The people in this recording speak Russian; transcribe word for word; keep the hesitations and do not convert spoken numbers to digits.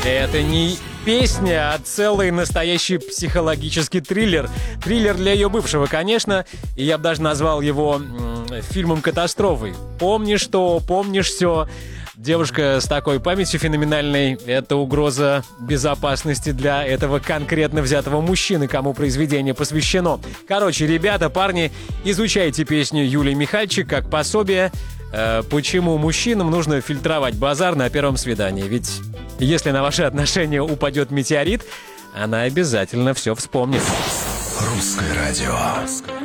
Это не песня, а целый настоящий психологический триллер. Триллер для ее бывшего, конечно, и я бы даже назвал его м- фильмом-катастрофой. Помнишь что, помнишь все. Девушка с такой памятью феноменальной — это угроза безопасности для этого конкретно взятого мужчины, кому произведение посвящено. Короче, ребята, парни, изучайте песню Юлии Михальчик как пособие, э, почему мужчинам нужно фильтровать базар на первом свидании. Ведь если на ваши отношения упадет метеорит, она обязательно все вспомнит. Русское радио.